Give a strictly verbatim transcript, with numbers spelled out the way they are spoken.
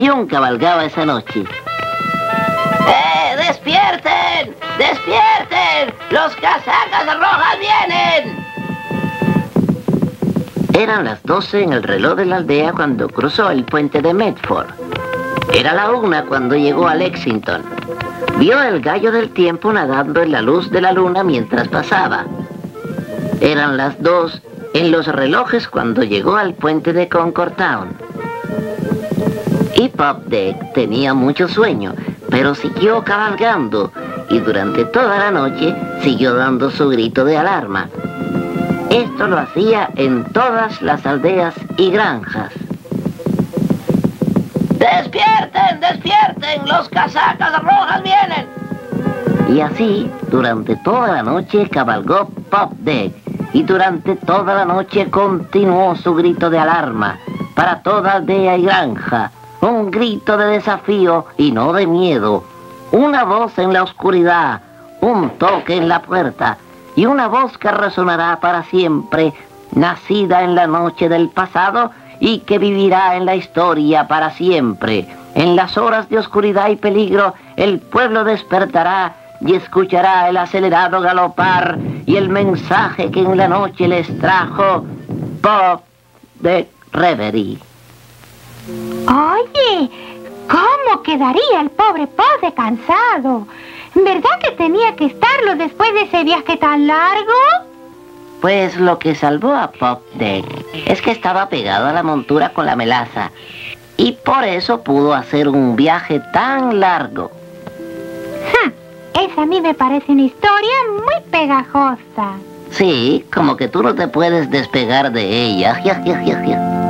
quién cabalgaba esa noche. ¡Eh, despierten! ¡Despierten! ¡Los casacas rojas vienen! Eran las doce en el reloj de la aldea cuando cruzó el puente de Medford. Era la una cuando llegó a Lexington. Vio el gallo del tiempo nadando en la luz de la luna mientras pasaba. Eran las dos en los relojes cuando llegó al puente de Concord Town. Y Popdeck tenía mucho sueño, pero siguió cabalgando y durante toda la noche siguió dando su grito de alarma. Esto lo hacía en todas las aldeas y granjas. ¡Despierten! ¡Despierten! ¡Los casacas rojas vienen! Y así, durante toda la noche cabalgó Popdeck, y durante toda la noche continuó su grito de alarma para toda aldea y granja. Un grito de desafío y no de miedo. Una voz en la oscuridad, un toque en la puerta, y una voz que resonará para siempre, nacida en la noche del pasado y que vivirá en la historia para siempre. En las horas de oscuridad y peligro, el pueblo despertará y escuchará el acelerado galopar y el mensaje que en la noche les trajo Popdeck Reverie. Oye, ¿cómo quedaría el pobre Popdeck cansado? ¿Verdad que tenía que estarlo después de ese viaje tan largo? Pues lo que salvó a Popdeck es que estaba pegado a la montura con la melaza, y por eso pudo hacer un viaje tan largo. Hmm, esa a mí me parece una historia muy pegajosa. Sí, como que tú no te puedes despegar de ella. Ja, ja, ja, ja.